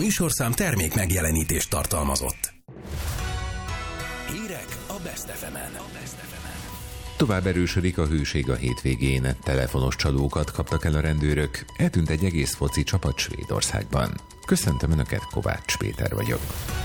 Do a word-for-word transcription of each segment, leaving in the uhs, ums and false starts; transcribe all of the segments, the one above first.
műsorszám termék megjelenítést tartalmazott. Hírek a Best ef emen. Tovább erősödik a hőség a hétvégén. Telefonos csalókat kaptak el a rendőrök. Eltűnt egy egész foci csapat Svédországban. Köszöntöm Önöket, Kovács Péter vagyok.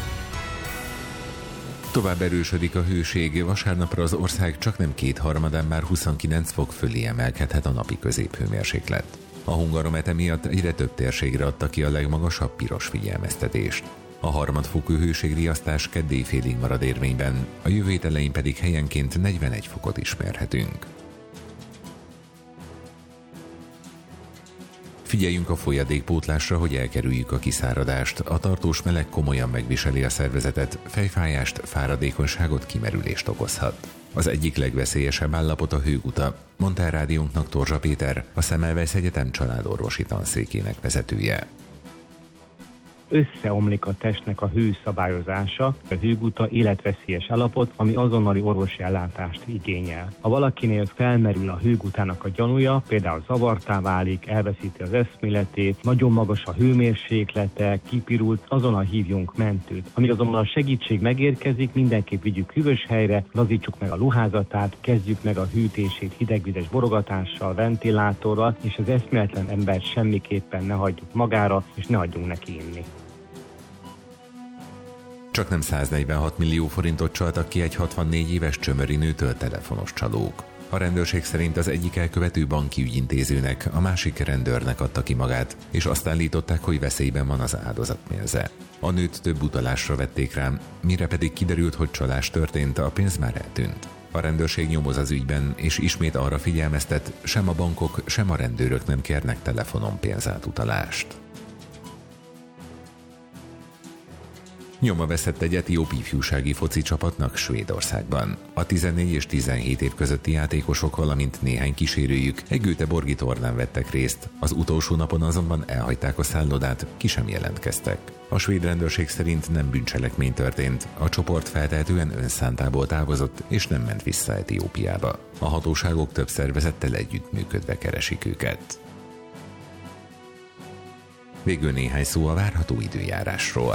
Tovább erősödik a hőség. Vasárnapra az ország csaknem kétharmadán már huszonkilenc fok fölé emelkedhet a napi középhőmérséklet. A Hungarometer miatt egyre több térségre adta ki a legmagasabb piros figyelmeztetést. A harmadfokú hőségriasztás keddi félig marad érvényben, a jövő hét elején pedig helyenként negyvenegy fokot is mérhetünk. Figyeljünk a folyadékpótlásra, hogy elkerüljük a kiszáradást. A tartós meleg komolyan megviseli a szervezetet, fejfájást, fáradékonyságot, kimerülést okozhat. Az egyik legveszélyesebb állapot a hőguta, mondta a rádiónknak Torzsa Péter, a Semmelweis Egyetem családorvosi tanszékének vezetője. Összeomlik a testnek a hőszabályozása, a hőguta életveszélyes állapot, ami azonnali orvosi ellátást igényel. Ha valakinél felmerül a hőgutának a gyanúja, például zavartá válik, elveszíti az eszméletét, nagyon magas a hőmérséklete, kipirult, azonnal hívjunk mentőt. Amíg azonban a segítség megérkezik, mindenképp vigyük hűvös helyre, lazítsuk meg a ruházatát, kezdjük meg a hűtését hidegvizes borogatással, ventilátorral, és az eszméletlen embert semmiképpen ne hagyjuk magára, és ne hagyjunk neki inni. Csaknem száznegyvenhat millió forintot csaltak ki egy hatvannégy éves csömöri nőtől telefonos csalók. A rendőrség szerint az egyik elkövető banki ügyintézőnek, a másik rendőrnek adta ki magát, és azt állították, hogy veszélyben van az áldozat mélze. A nőt több utalásra vették rám, mire pedig kiderült, hogy csalás történt, a pénz már eltűnt. A rendőrség nyomoz az ügyben, és ismét arra figyelmeztet, sem a bankok, sem a rendőrök nem kérnek telefonon pénzátutalást. Nyoma veszett egy etióp ifjúsági foci csapatnak Svédországban. A tizennégy és tizenhét év közötti játékosok, valamint néhány kísérőjük egy Göteborgi tornán vettek részt. Az utolsó napon azonban elhagyták a szállodát, ki sem jelentkeztek. A svéd rendőrség szerint nem bűncselekmény történt, a csoport feltehetően önszántából távozott és nem ment vissza Etiópiába. A hatóságok több szervezettel együttműködve keresik őket. Végül néhány szó a várható időjárásról.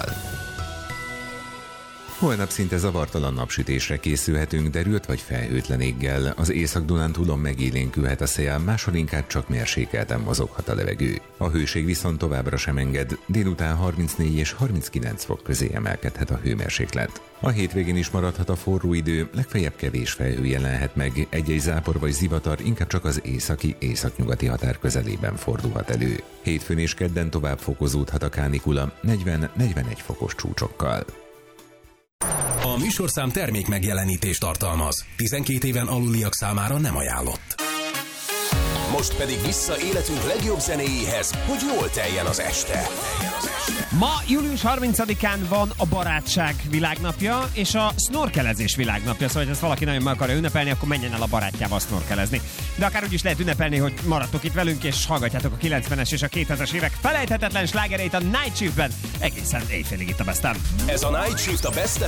Holnap szinte zavartalan napsütésre készülhetünk, derült vagy felhőtlen éggel. Az Észak-Dunántúlon megélénkülhet a szél, máshol inkább csak mérsékelten mozoghat a levegő. A hőség viszont továbbra sem enged, délután harmincnégy és harminckilenc fok közé emelkedhet a hőmérséklet. A hétvégén is maradhat a forró idő, legfeljebb kevés felhő jelenhet meg, egy-egy zápor vagy zivatar inkább csak az északi, északnyugati határ közelében fordulhat elő. Hétfőn és kedden tovább fokozódhat a kánikula, negyven-negyvenegy fokos csúcsokkal. A műsorszám termék megjelenítést tartalmaz. tizenkét éven aluliak számára nem ajánlott. Most pedig vissza életünk legjobb zenéjéhez, hogy jól teljen az este. Ma július harmincadikán van a barátság világnapja és a snorkelezés világnapja, szóval ha ezt valaki nagyon meg akarja ünnepelni, akkor menjen el a barátjával snorkelezni. De akár úgy is lehet ünnepelni, hogy maradtok itt velünk és hallgatjátok a kilencvenes és a kétezres évek felejthetetlen slágereit a Night Shiftben egészen éjfélig itt a Besten. Ez a Night Shift a Best